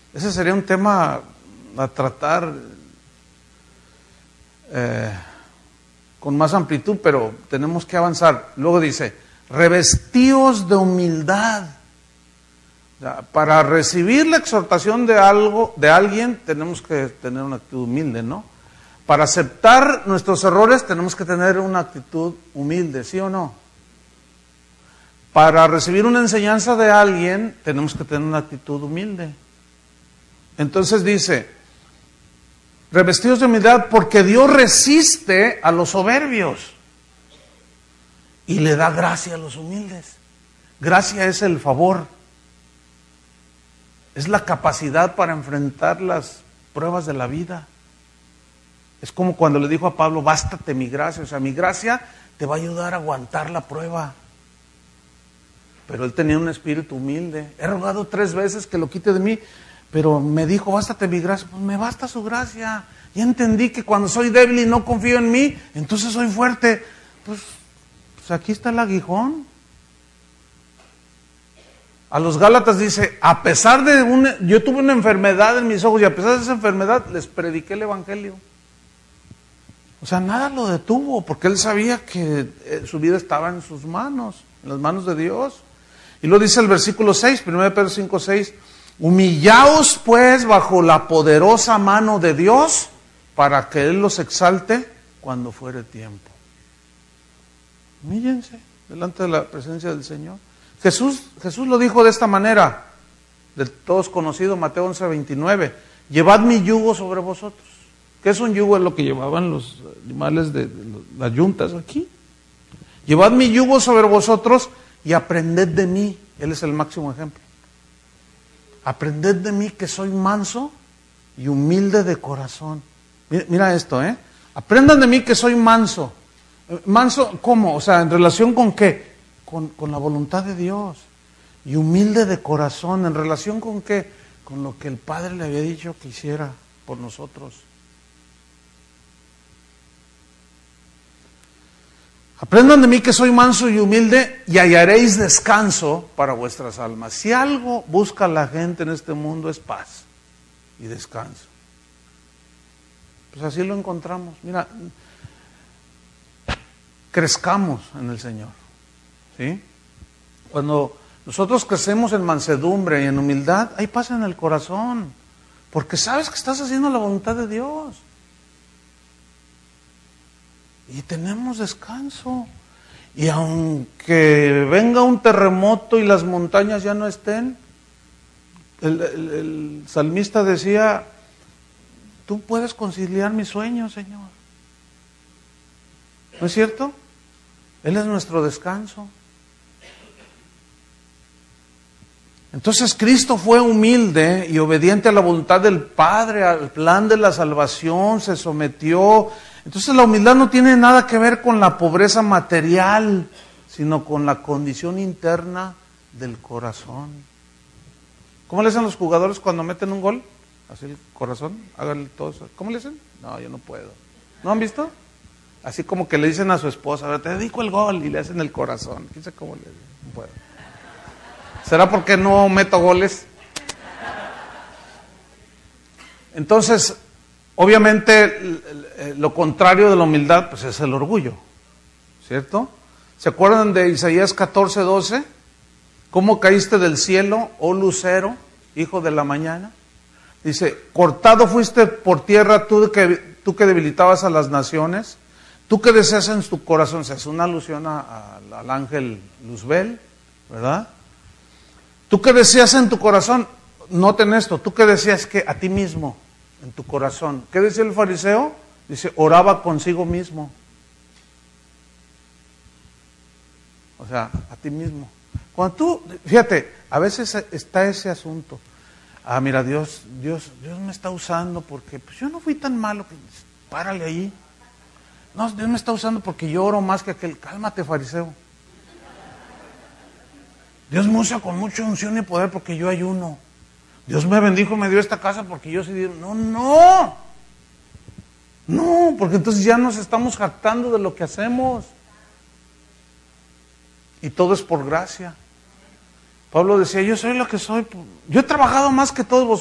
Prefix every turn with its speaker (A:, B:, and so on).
A: Ese sería un tema a tratar con más amplitud, pero tenemos que avanzar. Luego dice, revestíos de humildad. Para recibir la exhortación de alguien, tenemos que tener una actitud humilde, ¿no? Para aceptar nuestros errores, tenemos que tener una actitud humilde, ¿sí o no? Para recibir una enseñanza de alguien, tenemos que tener una actitud humilde. Entonces dice, revestidos de humildad, porque Dios resiste a los soberbios y le da gracia a los humildes. Gracia es el favor, es la capacidad para enfrentar las pruebas de la vida. Es como cuando le dijo a Pablo, bástate mi gracia. O sea, mi gracia te va a ayudar a aguantar la prueba. Pero él tenía un espíritu humilde. He rogado 3 veces que lo quite de mí, pero me dijo, bástate mi gracia. Pues me basta su gracia. Ya entendí que cuando soy débil y no confío en mí, entonces soy fuerte. Pues aquí está el aguijón. A los Gálatas dice, a pesar de yo tuve una enfermedad en mis ojos y a pesar de esa enfermedad les prediqué el evangelio. O sea, nada lo detuvo porque él sabía que su vida estaba en sus manos, en las manos de Dios. Y lo dice el versículo 6, 1 Pedro 5, 6, humillaos pues bajo la poderosa mano de Dios para que Él los exalte cuando fuere tiempo. Humíllense delante de la presencia del Señor. Jesús lo dijo de esta manera, de todos conocido, Mateo 11, 29, llevad mi yugo sobre vosotros. ¿Qué es un yugo? Es lo que llevaban los animales de las yuntas aquí. Llevad mi yugo sobre vosotros y aprended de mí. Él es el máximo ejemplo. Aprended de mí que soy manso y humilde de corazón. Mira esto, aprendan de mí que soy manso. ¿Manso cómo? O sea, ¿en relación con qué? Con la voluntad de Dios. Y humilde de corazón. ¿En relación con qué? Con lo que el Padre le había dicho que hiciera por nosotros. Aprendan de mí que soy manso y humilde y hallaréis descanso para vuestras almas. Si algo busca la gente en este mundo es paz y descanso. Pues así lo encontramos. Mira, crezcamos en el Señor. ¿Sí? Cuando nosotros crecemos en mansedumbre y en humildad, hay paz en el corazón. Porque sabes que estás haciendo la voluntad de Dios. Y tenemos descanso. Y aunque venga un terremoto y las montañas ya no estén, el salmista decía, tú puedes conciliar mis sueños, Señor. ¿No es cierto? Él es nuestro descanso. Entonces Cristo fue humilde y obediente a la voluntad del Padre, al plan de la salvación, se sometió. Entonces la humildad no tiene nada que ver con la pobreza material, sino con la condición interna del corazón. ¿Cómo le hacen los jugadores cuando meten un gol? Así el corazón, háganle todo eso. ¿Cómo le hacen? No, yo no puedo. ¿No han visto? Así como que le dicen a su esposa, te dedico el gol, y le hacen el corazón. ¿Quién sabe cómo le dicen? No puedo. ¿Será porque no meto goles? Entonces, obviamente, lo contrario de la humildad, pues es el orgullo, ¿cierto? ¿Se acuerdan de Isaías 14, 12? ¿Cómo caíste del cielo, oh lucero, hijo de la mañana? Dice, cortado fuiste por tierra tú que debilitabas a las naciones, tú que deseas en tu corazón, se hace una alusión al ángel Luzbel, ¿verdad? Tú que decías en tu corazón, noten esto, tú que decías que a ti mismo, en tu corazón. ¿Qué decía el fariseo? Dice, oraba consigo mismo. O sea, a ti mismo. Cuando tú, fíjate, a veces está ese asunto. Ah, mira, Dios me está usando porque pues yo no fui tan malo, que párale ahí. No, Dios me está usando porque yo oro más que aquel. Cálmate, fariseo. Dios me usa con mucha unción y poder porque yo ayuno. Dios me bendijo, me dio esta casa porque yo sí di. No, porque entonces ya nos estamos jactando de lo que hacemos. Y todo es por gracia. Pablo decía, yo soy lo que soy. Yo he trabajado más que todos vosotros.